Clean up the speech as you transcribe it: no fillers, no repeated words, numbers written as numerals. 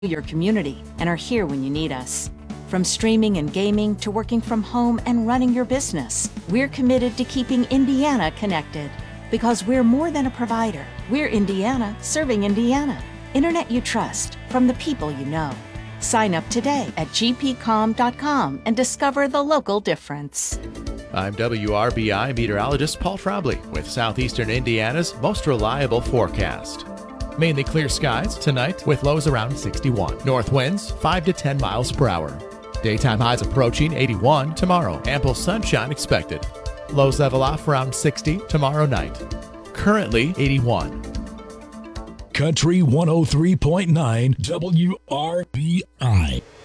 your community and are here when you need us. From streaming and gaming to working from home and running your business, we're committed to keeping Indiana connected. Because we're more than a provider. We're Indiana serving Indiana. Internet you trust from the people you know. Sign up today at gpcom.com and discover the local difference. I'm WRBI meteorologist Paul Trombley with Southeastern Indiana's most reliable forecast. Mainly clear skies tonight with lows around 61. North winds 5 to 10 miles per hour. Daytime highs approaching 81 tomorrow. Ample sunshine expected. Lows level off around 60 tomorrow night. Currently 81. Country 103.9 WRBI.